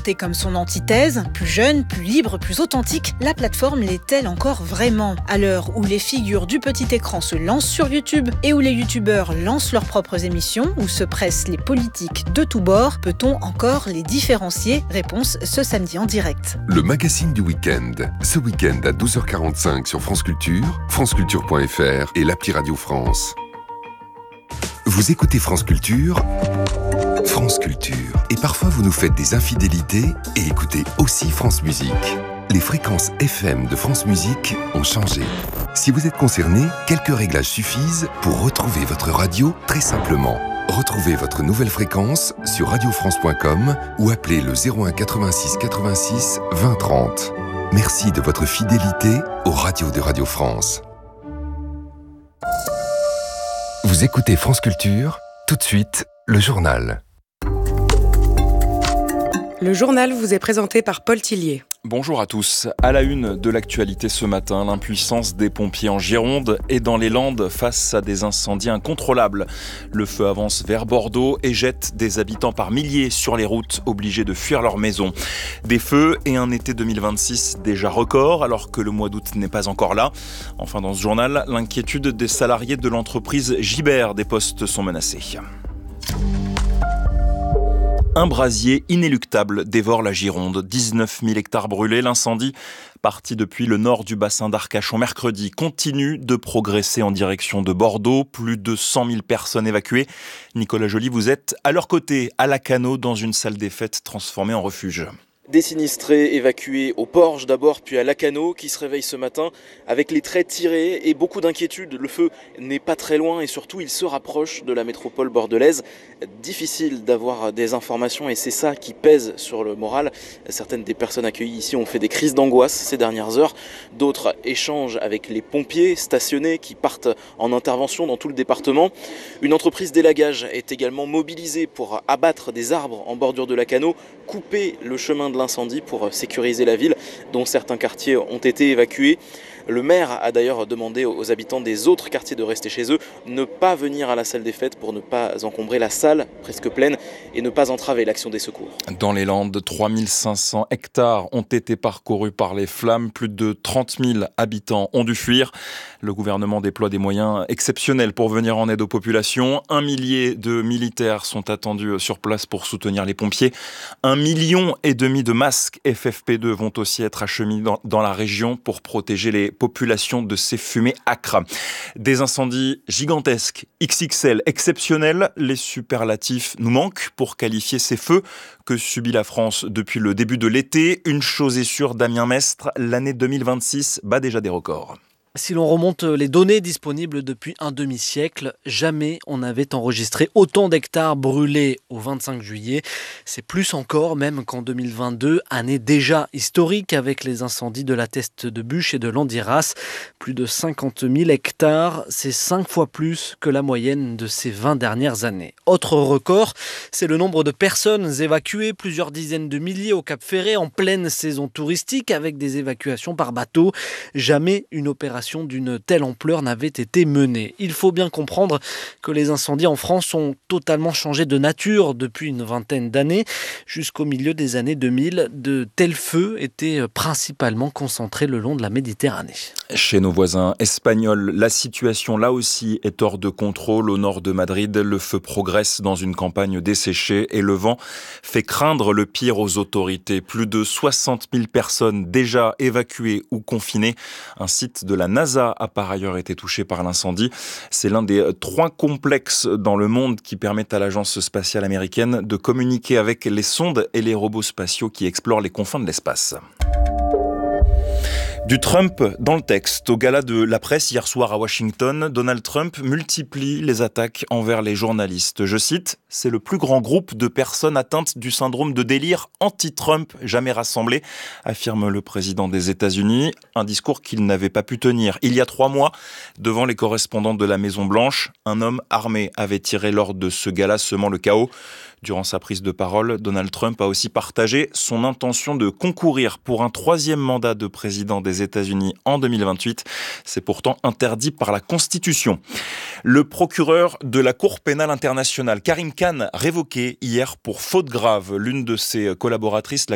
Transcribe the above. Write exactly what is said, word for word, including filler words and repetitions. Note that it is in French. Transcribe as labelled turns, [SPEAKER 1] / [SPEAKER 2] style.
[SPEAKER 1] présentée comme son antithèse, plus jeune, plus libre, plus authentique, la plateforme l'est-elle encore vraiment ? À l'heure où les figures du petit écran se lancent sur YouTube et où les youtubeurs lancent leurs propres émissions, où se pressent les politiques de tous bords, peut-on encore les différencier ? Réponse ce samedi en direct.
[SPEAKER 2] Le magazine du week-end. Ce week-end à douze heures quarante-cinq sur France Culture, franceculture point f r et l'appli Radio France. Vous écoutez France Culture, France Culture. Et parfois vous nous faites des infidélités et écoutez aussi France Musique. Les fréquences F M de France Musique ont changé. Si vous êtes concerné, quelques réglages suffisent pour retrouver votre radio très simplement. Retrouvez votre nouvelle fréquence sur radio france point com ou appelez le zéro un quatre-vingt-six quatre-vingt-six vingt trente. Merci de votre fidélité aux radios de Radio France. Vous écoutez France Culture, tout de suite, le journal.
[SPEAKER 3] Le journal vous est présenté par Paul Tillier.
[SPEAKER 4] Bonjour à tous. À la une de l'actualité ce matin, l'impuissance des pompiers en Gironde et dans les Landes face à des incendies incontrôlables. Le feu avance vers Bordeaux et jette des habitants par milliers sur les routes, obligés de fuir leur maison. Des feux et un été deux mille vingt-six déjà record, alors que le mois d'août n'est pas encore là. Enfin, dans ce journal, l'inquiétude des salariés de l'entreprise Gibert, des postes sont menacés. Un brasier inéluctable dévore la Gironde. dix-neuf mille hectares brûlés. L'incendie, parti depuis le nord du bassin d'Arcachon mercredi, continue de progresser en direction de Bordeaux. Plus de cent mille personnes évacuées. Nicolas Joly, vous êtes à leur côté, à Lacanau, dans une salle des fêtes transformée en refuge.
[SPEAKER 5] Des sinistrés évacués au Porge d'abord, puis à Lacanau, qui se réveillent ce matin avec les traits tirés et beaucoup d'inquiétude. Le feu n'est pas très loin et surtout il se rapproche de la métropole bordelaise. Difficile d'avoir des informations et c'est ça qui pèse sur le moral. Certaines des personnes accueillies ici ont fait des crises d'angoisse ces dernières heures. D'autres échangent avec les pompiers stationnés qui partent en intervention dans tout le département. Une entreprise d'élagage est également mobilisée pour abattre des arbres en bordure de Lacanau, couper le chemin de l'incendie pour sécuriser la ville, dont certains quartiers ont été évacués. Le maire a d'ailleurs demandé aux habitants des autres quartiers de rester chez eux, ne pas venir à la salle des fêtes pour ne pas encombrer la salle, presque pleine, et ne pas entraver l'action des secours.
[SPEAKER 4] Dans les Landes, trois mille cinq cents hectares ont été parcourus par les flammes. Plus de trente mille habitants ont dû fuir. Le gouvernement déploie des moyens exceptionnels pour venir en aide aux populations. Un millier de militaires sont attendus sur place pour soutenir les pompiers. Un million et demi de masques F F P deux vont aussi être acheminés dans, dans la région pour protéger les populations de ces fumées âcres. Des incendies gigantesques, X X L, exceptionnels. Les superlatifs nous manquent pour qualifier ces feux que subit la France depuis le début de l'été. Une chose est sûre, Damien Mestre, l'année deux mille vingt-six bat déjà des records.
[SPEAKER 6] Si l'on remonte les données disponibles depuis un demi-siècle, jamais on n'avait enregistré autant d'hectares brûlés au vingt-cinq juillet. C'est plus encore même qu'en deux mille vingt-deux, année déjà historique avec les incendies de la Teste de Buch et de Landiras. Plus de cinquante mille hectares, c'est cinq fois plus que la moyenne de ces vingt dernières années. Autre record, c'est le nombre de personnes évacuées, plusieurs dizaines de milliers au Cap Ferret en pleine saison touristique avec des évacuations par bateau. Jamais une opération d'une telle ampleur n'avait été menée. Il faut bien comprendre que les incendies en France ont totalement changé de nature depuis une vingtaine d'années. Jusqu'au milieu des années deux mille, de tels feux étaient principalement concentrés le long de la Méditerranée.
[SPEAKER 4] Chez nos voisins espagnols, la situation là aussi est hors de contrôle. Au nord de Madrid, le feu progresse dans une campagne desséchée et le vent fait craindre le pire aux autorités. Plus de soixante mille personnes déjà évacuées ou confinées. Un site de la NASA a par ailleurs été touché par l'incendie. C'est l'un des trois complexes dans le monde qui permettent à l'agence spatiale américaine de communiquer avec les sondes et les robots spatiaux qui explorent les confins de l'espace. Du Trump dans le texte. Au gala de la presse hier soir à Washington, Donald Trump multiplie les attaques envers les journalistes. Je cite, « C'est le plus grand groupe de personnes atteintes du syndrome de délire anti-Trump jamais rassemblé », affirme le président des États-Unis. Un discours qu'il n'avait pas pu tenir. Il y a trois mois, devant les correspondants de la Maison-Blanche, un homme armé avait tiré lors de ce gala semant le chaos. Durant sa prise de parole, Donald Trump a aussi partagé son intention de concourir pour un troisième mandat de président des États-Unis en deux mille vingt-huit. C'est pourtant interdit par la Constitution. Le procureur de la Cour pénale internationale, Karim Khan, révoqué hier pour faute grave. L'une de ses collaboratrices,